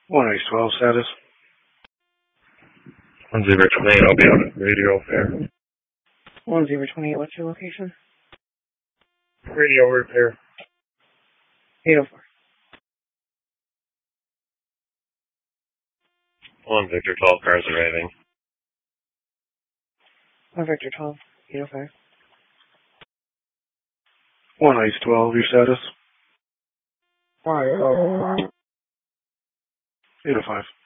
1 Ice 12 status. 1028, I'll be on radio fair. 1028, what's your location? Radio repair. 804. 1 Victor 12, cars arriving. 1 Victor 12, 805. 1 Ice 12, your status. 805. 805.